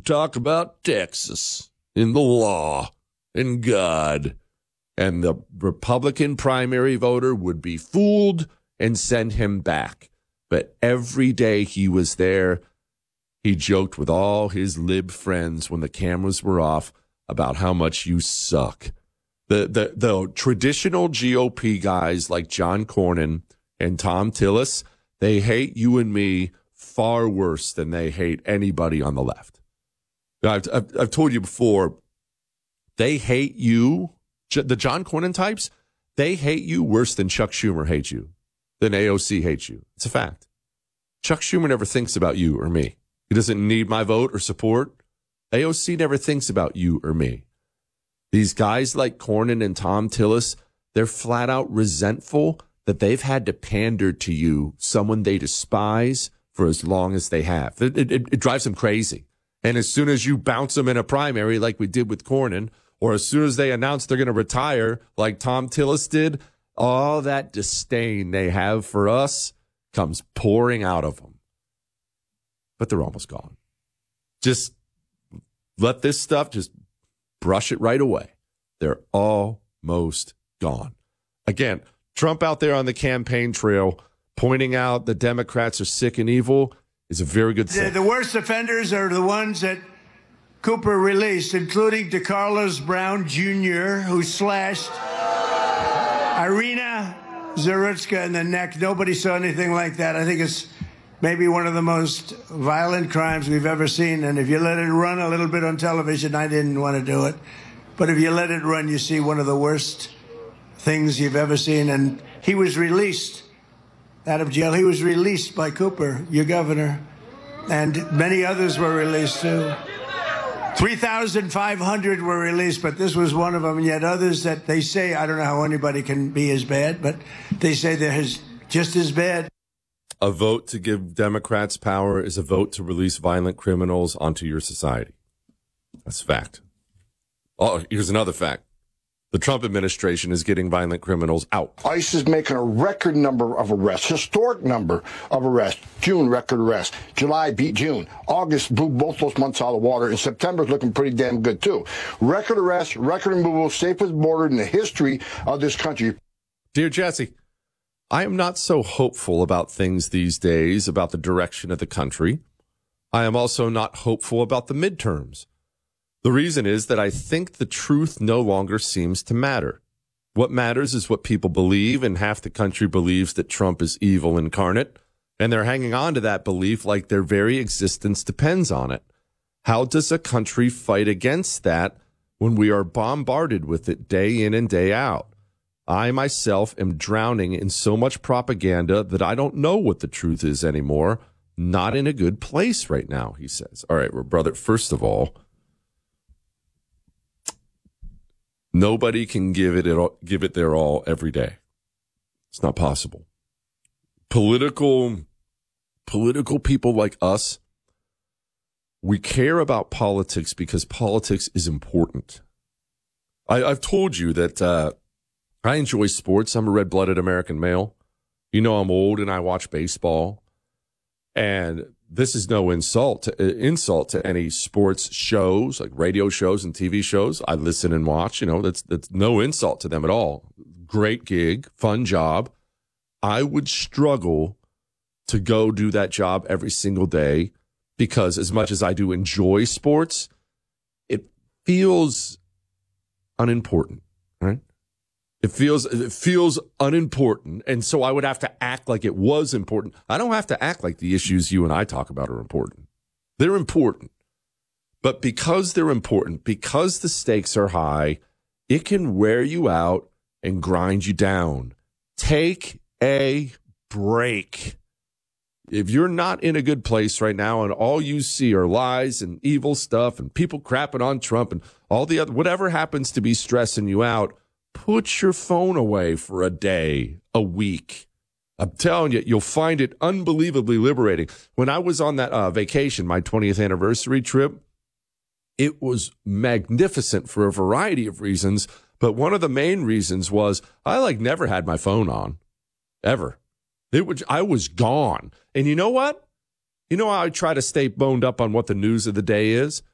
would talk about Texas and the law and God. And the Republican primary voter would be fooled and send him back. But every day he was there, he joked with all his lib friends when the cameras were off about how much you suck. The traditional GOP guys like John Cornyn and Tom Tillis, they hate you and me far worse than they hate anybody on the left. I've told you before, they hate you. The John Cornyn types, they hate you worse than Chuck Schumer hates you, than AOC hates you. It's a fact. Chuck Schumer never thinks about you or me. He doesn't need my vote or support. AOC never thinks about you or me. These guys like Cornyn and Tom Tillis, they're flat out resentful that they've had to pander to you, someone they despise, for as long as they have. It drives them crazy. And as soon as you bounce them in a primary like we did with Cornyn, or as soon as they announce they're going to retire, like Tom Tillis did, all that disdain they have for us comes pouring out of them. But they're almost gone. Just let this stuff, just brush it right away. They're almost gone. Again, Trump out there on the campaign trail pointing out the Democrats are sick and evil is a very good thing. The worst offenders are the ones that Cooper released, including DeCarlos Brown Jr., who slashed Irina Zarutska in the neck. Nobody saw anything like that. I think it's maybe one of the most violent crimes we've ever seen. And if you let it run a little bit on television, I didn't want to do it. But if you let it run, you see one of the worst things you've ever seen. And he was released out of jail. He was released by Cooper, your governor. And many others were released, too. 3,500 were released, but this was one of them. And yet others that they say, I don't know how anybody can be as bad, but they say they're just as bad. A vote to give Democrats power is a vote to release violent criminals onto your society. That's a fact. Oh, here's another fact. The Trump administration is getting violent criminals out. ICE is making a record number of arrests, historic number of arrests. June, record arrests. July beat June. August blew both those months out of the water. And September's looking pretty damn good, too. Record arrests, record removal, safest border in the history of this country. Dear Jesse, I am not so hopeful about things these days, about the direction of the country. I am also not hopeful about the midterms. The reason is that I think the truth no longer seems to matter. What matters is what people believe, and half the country believes that Trump is evil incarnate, and they're hanging on to that belief like their very existence depends on it. How does a country fight against that when we are bombarded with it day in and day out? I myself am drowning in so much propaganda that I don't know what the truth is anymore. Not in a good place right now, he says. All right, well, brother, first of all, nobody can give it their all every day. It's not possible. Political people like us, we care about politics because politics is important. I've told you that I enjoy sports. I'm a red-blooded American male. You know I'm old and I watch baseball. And this is no insult to any sports shows, like radio shows and TV shows. I listen and watch. You know, that's no insult to them at all. Great gig, fun job. I would struggle to go do that job every single day because as much as I do enjoy sports, it feels unimportant, right? It feels unimportant, and so I would have to act like it was important. I don't have to act like the issues you and I talk about are important. They're important. But because they're important, because the stakes are high, it can wear you out and grind you down. Take a break. If you're not in a good place right now and all you see are lies and evil stuff and people crapping on Trump and all the other, whatever happens to be stressing you out, put your phone away for a day, a week. I'm telling you, you'll find it unbelievably liberating. When I was on that vacation, my 20th anniversary trip, it was magnificent for a variety of reasons. But one of the main reasons was I never had my phone on, ever. I was gone. And you know what? You know how I try to stay boned up on what the news of the day is?